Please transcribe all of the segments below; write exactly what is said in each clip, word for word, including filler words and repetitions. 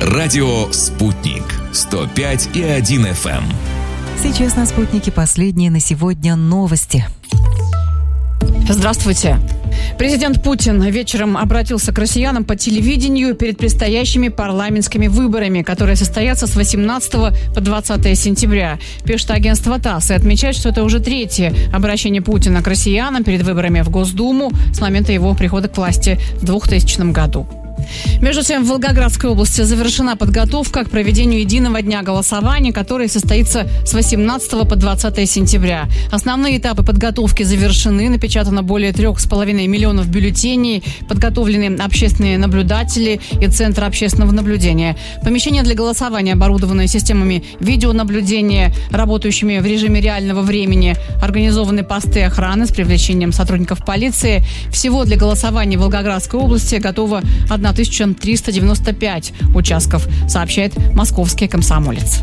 Радио «Спутник». сто пять и один эф эм. Сейчас на «Спутнике» последние на сегодня новости. Здравствуйте. Президент Путин вечером обратился к россиянам по телевидению перед предстоящими парламентскими выборами, которые состоятся с восемнадцатого по двадцатое сентября. Пишет агентство ТАСС и отмечает, что это уже третье обращение Путина к россиянам перед выборами в Госдуму с момента его прихода к власти в двухтысячном году. Между тем, в Волгоградской области завершена подготовка к проведению единого дня голосования, который состоится с восемнадцатого по двадцатое сентября. Основные этапы подготовки завершены. Напечатано более трех с половиной миллионов бюллетеней. Подготовлены общественные наблюдатели и Центр общественного наблюдения. Помещения для голосования оборудованы системами видеонаблюдения, работающими в режиме реального времени. Организованы посты охраны с привлечением сотрудников полиции. Всего для голосования в Волгоградской области готово тысяча триста девяносто пять участков, сообщает московский «Комсомолец».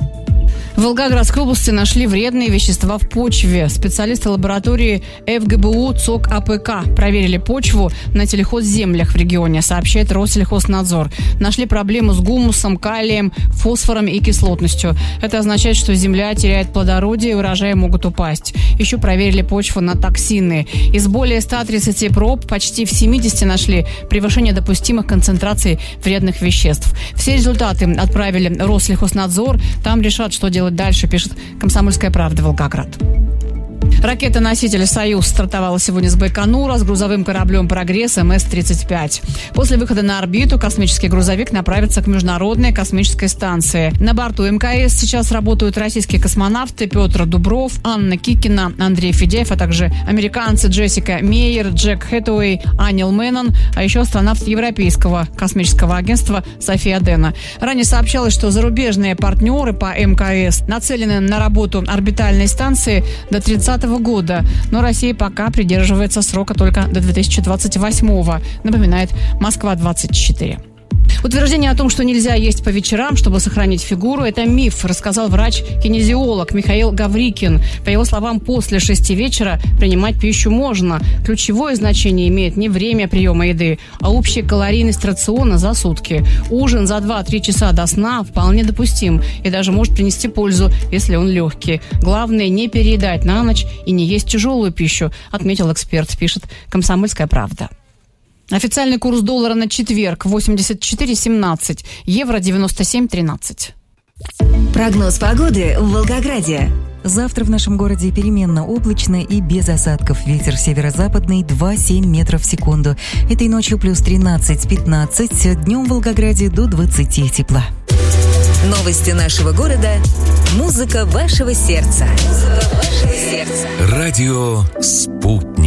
В Волгоградской области нашли вредные вещества в почве. Специалисты лаборатории эф гэ бэ у ЦОК а пэ ка проверили почву на сельхозземлях в регионе, сообщает Россельхознадзор. Нашли проблему с гумусом, калием, фосфором и кислотностью. Это означает, что земля теряет плодородие и урожаи могут упасть. Еще проверили почву на токсины. Из более ста тридцати проб почти в семидесяти нашли превышение допустимых концентраций вредных веществ. Все результаты отправили в Россельхознадзор. Там решат, что делать дальше, пишет «Комсомольская правда» Волгоград. Ракета-носитель «Союз» стартовала сегодня с Байконура с грузовым кораблем «Прогресс» эм эс тридцать пять. После выхода на орбиту космический грузовик направится к Международной космической станции. На борту эм ка эс сейчас работают российские космонавты Петр Дубров, Анна Кикина, Андрей Федяев, а также американцы Джессика Мейер, Джек Хэтэуэй, Анил Мэннон, а еще астронавт Европейского космического агентства София Дэна. Ранее сообщалось, что зарубежные партнеры по эм ка эс нацелены на работу орбитальной станции до тридцатого года, но Россия пока придерживается срока только до две тысячи двадцать восьмого, напоминает Москва двадцать четыре. Утверждение о том, что нельзя есть по вечерам, чтобы сохранить фигуру, это миф, рассказал врач-кинезиолог Михаил Гаврикин. По его словам, после шести вечера принимать пищу можно. Ключевое значение имеет не время приема еды, а общая калорийность рациона за сутки. Ужин за два-три часа до сна вполне допустим и даже может принести пользу, если он легкий. Главное, не переедать на ночь и не есть тяжелую пищу, отметил эксперт, пишет «Комсомольская правда». Официальный курс доллара на четверг восемьдесят четыре семнадцать, евро девяносто семь тринадцать. Прогноз погоды в Волгограде. Завтра в нашем городе переменно облачно и без осадков. Ветер северо-западный два-семь метров в секунду. Этой ночью плюс тринадцать-пятнадцать, днем в Волгограде до двадцати тепла. Новости нашего города. Музыка вашего сердца. Музыка вашего сердца. Радио «Спутник».